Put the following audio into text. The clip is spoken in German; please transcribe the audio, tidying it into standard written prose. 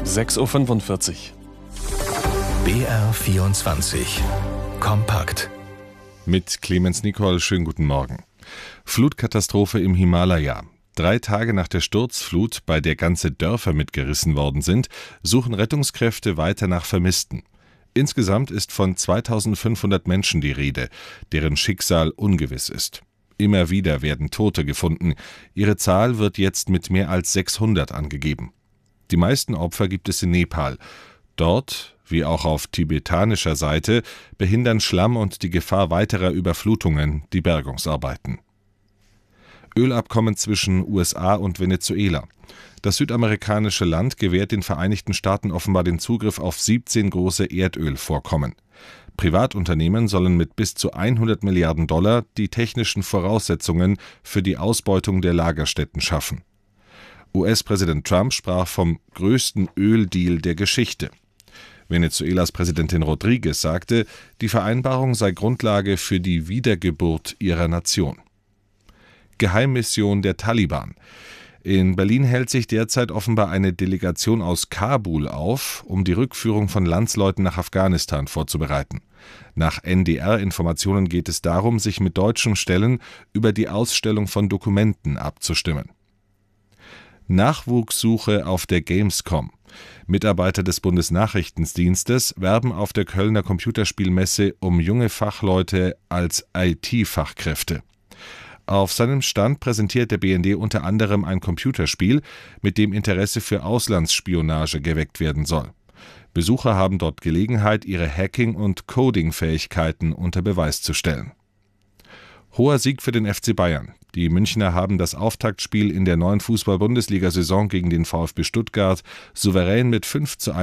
6:45 Uhr. BR24 kompakt. Mit Clemens Nicol, schönen guten Morgen. Flutkatastrophe im Himalaya. 3 Tage nach der Sturzflut, bei der ganze Dörfer mitgerissen worden sind, suchen Rettungskräfte weiter nach Vermissten. Insgesamt ist von 2500 Menschen die Rede, deren Schicksal ungewiss ist. Immer wieder werden Tote gefunden. Ihre Zahl wird jetzt mit mehr als 600 angegeben. Die meisten Opfer gibt es in Nepal. Dort, wie auch auf tibetanischer Seite, behindern Schlamm und die Gefahr weiterer Überflutungen die Bergungsarbeiten. Ölabkommen zwischen USA und Venezuela. Das südamerikanische Land gewährt den Vereinigten Staaten offenbar den Zugriff auf 17 große Erdölvorkommen. Privatunternehmen sollen mit bis zu 100 Milliarden Dollar die technischen Voraussetzungen für die Ausbeutung der Lagerstätten schaffen. US-Präsident Trump sprach vom größten Öldeal der Geschichte. Venezuelas Präsidentin Rodriguez sagte, die Vereinbarung sei Grundlage für die Wiedergeburt ihrer Nation. Geheimmission der Taliban. In Berlin hält sich derzeit offenbar eine Delegation aus Kabul auf, um die Rückführung von Landsleuten nach Afghanistan vorzubereiten. Nach NDR-Informationen geht es darum, sich mit deutschen Stellen über die Ausstellung von Dokumenten abzustimmen. Nachwuchssuche auf der Gamescom. Mitarbeiter des Bundesnachrichtendienstes werben auf der Kölner Computerspielmesse um junge Fachleute als IT-Fachkräfte. Auf seinem Stand präsentiert der BND unter anderem ein Computerspiel, mit dem Interesse für Auslandsspionage geweckt werden soll. Besucher haben dort Gelegenheit, ihre Hacking- und Coding-Fähigkeiten unter Beweis zu stellen. Hoher Sieg für den FC Bayern. Die Münchner haben das Auftaktspiel in der neuen Fußball-Bundesliga-Saison gegen den VfB Stuttgart souverän mit 5:1